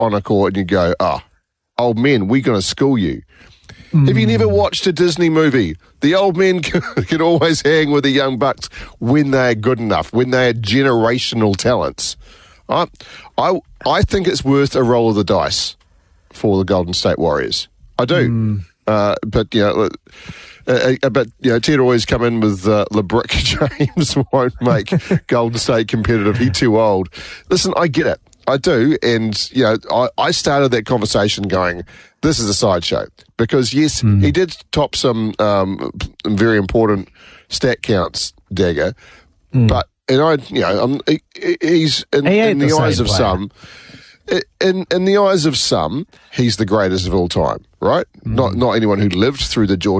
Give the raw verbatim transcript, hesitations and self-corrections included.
on a court and you go, oh, old men, we're going to school you. Mm. Have you never watched a Disney movie? The old men can, can always hang with the young bucks when they're good enough, when they're generational talents. I, I, I think it's worth a roll of the dice for the Golden State Warriors. I do. Mm. Uh, but, you know, uh, uh, but, you know, Ted always come in with uh, LeBrick James won't make Golden State competitive. He's too old. Listen, I get it. I do. And, you know, I, I started that conversation going, this is a sideshow. Because, yes, mm. he did top some um, very important stat counts, Dagger. Mm. But, and I, you know, I'm, he, he's, in, he in the, the eyes of player. some, in, in the eyes of some, he's the greatest of all time, right? Mm. Not, not anyone who lived through the George